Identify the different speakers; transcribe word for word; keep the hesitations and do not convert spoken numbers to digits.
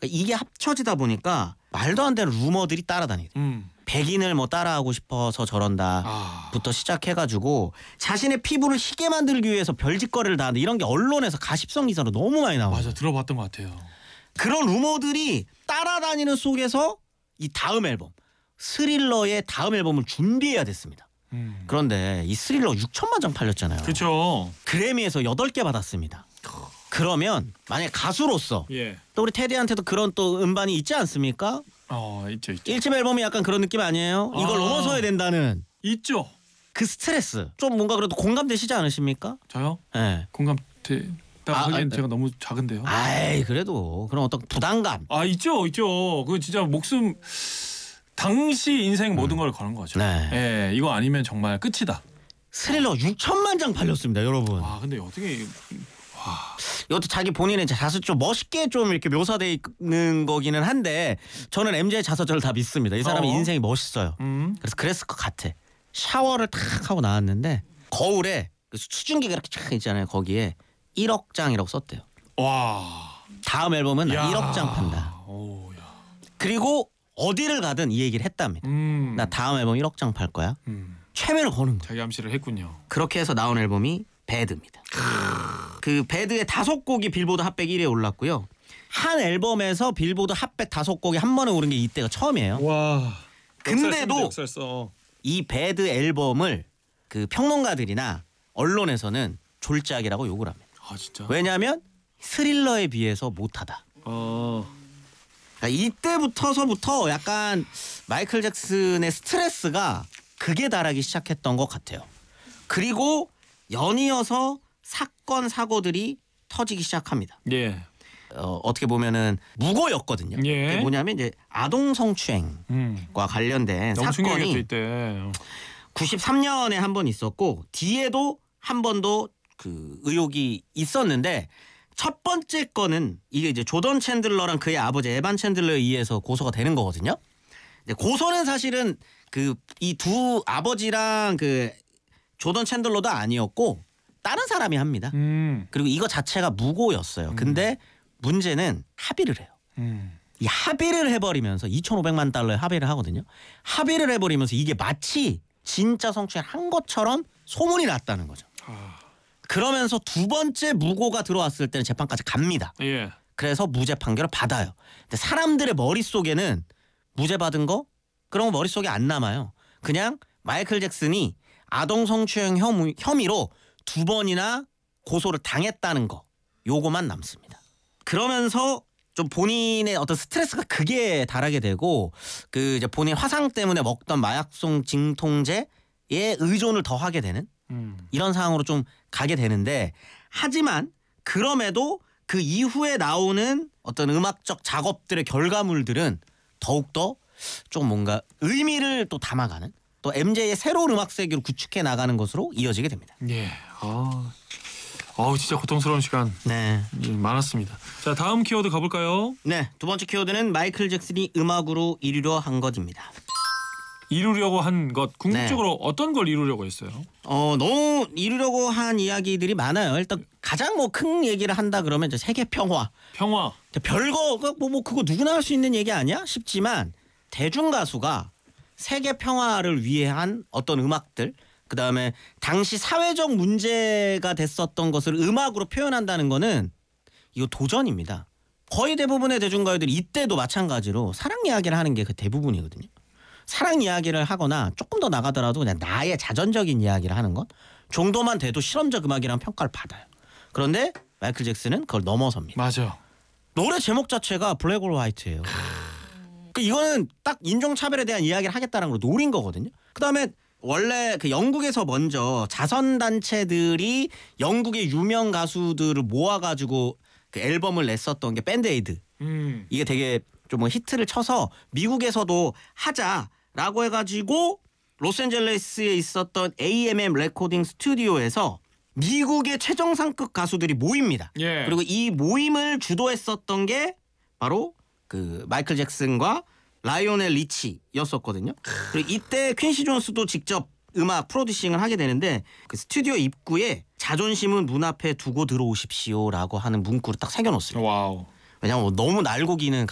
Speaker 1: 그러니까 이게 합쳐지다 보니까 말도 안 되는 루머들이 따라다니요.
Speaker 2: 음.
Speaker 1: 백인을 뭐 따라하고 싶어서 저런다부터
Speaker 2: 아.
Speaker 1: 시작해가지고 자신의 피부를 희게 만들기 위해서 별짓거리를 다 하는데 이런 게 언론에서 가십성 기사로 너무 많이 나와요.
Speaker 2: 맞아, 들어봤던 것 같아요.
Speaker 1: 그런 루머들이 따라다니는 속에서 이 다음 앨범 스릴러의 다음 앨범을 준비해야 됐습니다.
Speaker 2: 음.
Speaker 1: 그런데 이 스릴러 육천만 장 팔렸잖아요.
Speaker 2: 그렇죠.
Speaker 1: 그래미에서 여덟 개 받았습니다. 그러면 만약 가수로서
Speaker 2: 예.
Speaker 1: 또 우리 테디한테도 그런 또 음반이 있지 않습니까?
Speaker 2: 어, 있죠, 있죠.
Speaker 1: 일 집 앨범이 약간 그런 느낌 아니에요? 이걸
Speaker 2: 아.
Speaker 1: 넘어서야 된다는
Speaker 2: 있죠.
Speaker 1: 그 스트레스 좀 뭔가 그래도 공감되시지 않으십니까?
Speaker 2: 저요?
Speaker 1: 예. 네.
Speaker 2: 공감대
Speaker 1: 아,
Speaker 2: 하기엔
Speaker 1: 아,
Speaker 2: 제가 너무 작은데요.
Speaker 1: 아이 그래도 그런 어떤 부담감.
Speaker 2: 아, 있죠, 있죠. 그 진짜 목숨 당시 인생 모든 걸 거는 거죠.
Speaker 1: 네.
Speaker 2: 예, 이거 아니면 정말 끝이다.
Speaker 1: 스릴러 육천만 장 팔렸습니다, 여러분.
Speaker 2: 와, 근데 어떻게
Speaker 1: 이것도 자기 본인의 자서 좀 멋있게 좀 이렇게 묘사돼 있는 거기는 한데 저는 엠지의 자서전을 다 믿습니다. 이 사람의
Speaker 2: 어.
Speaker 1: 인생이 멋있어요.
Speaker 2: 음.
Speaker 1: 그래서 그랬을 것 같아. 샤워를 탁 하고 나왔는데 거울에 그 수증기가 이렇게 쫙 있잖아요. 거기에 일억 장이라고 썼대요.
Speaker 2: 와.
Speaker 1: 다음 앨범은 나
Speaker 2: 야.
Speaker 1: 일억 장 판다.
Speaker 2: 오, 야.
Speaker 1: 그리고 어디를 가든 이 얘기를 했답니다.
Speaker 2: 음.
Speaker 1: 나 다음 앨범 일억 장 팔 거야.
Speaker 2: 음.
Speaker 1: 최면을 거는 거.
Speaker 2: 자기 암시를 했군요.
Speaker 1: 그렇게 해서 나온 앨범이 배드입니다. 그 배드의 다섯 곡이 빌보드 핫백 일 위에 올랐고요. 한 앨범에서 빌보드 핫백 다섯 곡이 한 번에 오른 게 이때가 처음이에요.
Speaker 2: 와.
Speaker 1: 근데도
Speaker 2: 역살써.
Speaker 1: 이 배드 앨범을 그 평론가들이나 언론에서는 졸작이라고 욕을 합니다.
Speaker 2: 아, 진짜.
Speaker 1: 왜냐하면 스릴러에 비해서 못하다.
Speaker 2: 어.
Speaker 1: 그러니까 이때부터서부터 약간 마이클 잭슨의 스트레스가 극에 달하기 시작했던 것 같아요. 그리고 연이어서 사건 사고들이 터지기 시작합니다.
Speaker 2: 예.
Speaker 1: 어, 어떻게 보면은 무고였거든요.
Speaker 2: 예.
Speaker 1: 그게 뭐냐면 이제 아동 성추행과
Speaker 2: 음.
Speaker 1: 관련된
Speaker 2: 너무
Speaker 1: 사건이
Speaker 2: 충격이었죠 이때.
Speaker 1: 구십삼 년에 한 번 있었고 뒤에도 한 번도 그 의혹이 있었는데 첫 번째 건은 이게 이제 조던 챈들러랑 그의 아버지 에반 챈들러에 의해서 고소가 되는 거거든요. 근데 고소는 사실은 그 이 두 아버지랑 그 조던 챈들러도 아니었고 다른 사람이 합니다.
Speaker 2: 음.
Speaker 1: 그리고 이거 자체가 무고였어요.
Speaker 2: 음.
Speaker 1: 근데 문제는 합의를 해요.
Speaker 2: 음.
Speaker 1: 이 합의를 해버리면서 이천오백만 달러에 합의를 하거든요. 합의를 해버리면서 이게 마치 진짜 성추행 한 것처럼 소문이 났다는 거죠.
Speaker 2: 아.
Speaker 1: 그러면서 두 번째 무고가 들어왔을 때는 재판까지 갑니다.
Speaker 2: 예.
Speaker 1: 그래서 무죄 판결을 받아요. 근데 사람들의 머릿속에는 무죄 받은 거? 그런 거 머릿속에 안 남아요. 그냥 마이클 잭슨이 아동 성추행 혐의, 혐의로 두 번이나 고소를 당했다는 거 요거만 남습니다. 그러면서 좀 본인의 어떤 스트레스가 극에 달하게 되고 그 이제 본인 화상 때문에 먹던 마약성 진통제에 의존을 더 하게 되는
Speaker 2: 음.
Speaker 1: 이런 상황으로 좀 가게 되는데 하지만 그럼에도 그 이후에 나오는 어떤 음악적 작업들의 결과물들은 더욱더 좀 뭔가 의미를 또 담아가는 또 엠제이의 새로운 음악 세계로 구축해 나가는 것으로 이어지게 됩니다.
Speaker 2: 예. 아. 어우, 진짜 고통스러운 시간
Speaker 1: 네.
Speaker 2: 많았습니다. 자, 다음 키워드 가볼까요?
Speaker 1: 네, 두 번째 키워드는 마이클 잭슨이 음악으로 이루려 한 것입니다.
Speaker 2: 이루려고 한 것 궁극적으로
Speaker 1: 네.
Speaker 2: 어떤 걸 이루려고 했어요?
Speaker 1: 어, 너무 이루려고 한 이야기들이 많아요. 일단 가장 뭐 큰 얘기를 한다 그러면 이제 세계 평화.
Speaker 2: 평화.
Speaker 1: 별거 뭐, 뭐 그거 누구나 할 수 있는 얘기 아니야? 싶지만 대중 가수가 세계 평화를 위해 한 어떤 음악들, 그 다음에 당시 사회적 문제가 됐었던 것을 음악으로 표현한다는 거는 이거 도전입니다. 거의 대부분의 대중가요들이 이때도 마찬가지로 사랑 이야기를 하는 게 그 대부분이거든요. 사랑 이야기를 하거나 조금 더 나가더라도 그냥 나의 자전적인 이야기를 하는 것 정도만 돼도 실험적 음악이라는 평가를 받아요. 그런데 마이클 잭슨은 그걸 넘어섭니다.
Speaker 2: 맞아.
Speaker 1: 노래 제목 자체가 블랙 올 화이트예요. 그 이거는 딱 인종차별에 대한 이야기를 하겠다는 걸 노린 거거든요. 그다음에 원래 그 영국에서 먼저 자선단체들이 영국의 유명 가수들을 모아가지고 그 앨범을 냈었던 게 밴드 에이드.
Speaker 2: 음.
Speaker 1: 이게 되게 좀 뭐 히트를 쳐서 미국에서도 하자라고 해가지고 로스앤젤레스에 있었던 에이엠엠 레코딩 스튜디오에서 미국의 최정상급 가수들이 모입니다.
Speaker 2: 예.
Speaker 1: 그리고 이 모임을 주도했었던 게 바로 그 마이클 잭슨과 라이오넬 리치였었거든요. 그리고 이때 퀸시 존스도 직접 음악 프로듀싱을 하게 되는데 그 스튜디오 입구에 자존심은 문 앞에 두고 들어오십시오라고 하는 문구를 딱 새겨놓습니다.
Speaker 2: 와우.
Speaker 1: 왜냐하면 너무 날고 기는